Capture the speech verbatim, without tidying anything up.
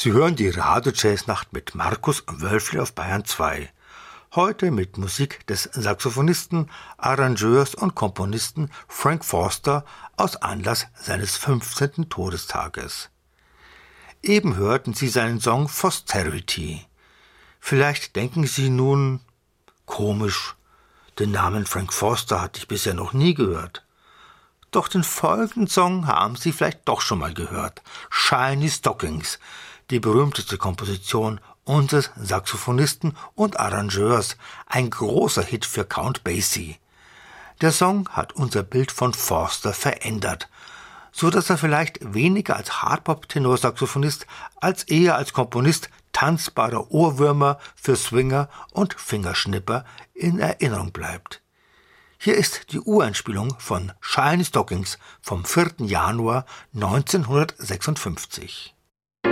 Sie hören die Radio-Jazz-Nacht mit Markus Wölfli auf Bayern zwei. Heute mit Musik des Saxophonisten, Arrangeurs und Komponisten Frank Foster aus Anlass seines fünfzehnten Todestages. Eben hörten Sie seinen Song Fosterity. Vielleicht denken Sie nun, komisch, den Namen Frank Foster hatte ich bisher noch nie gehört. Doch den folgenden Song haben Sie vielleicht doch schon mal gehört. Shiny Stockings, die berühmteste Komposition unseres Saxophonisten und Arrangeurs, ein großer Hit für Count Basie. Der Song hat unser Bild von Foster verändert, so dass er vielleicht weniger als Hardpop-Tenorsaxophonist als eher als Komponist tanzbarer Ohrwürmer für Swinger und Fingerschnipper in Erinnerung bleibt. Hier ist die Ureinspielung von Shiny Stockings vom vierten Januar neunzehnhundertsechsundfünfzig.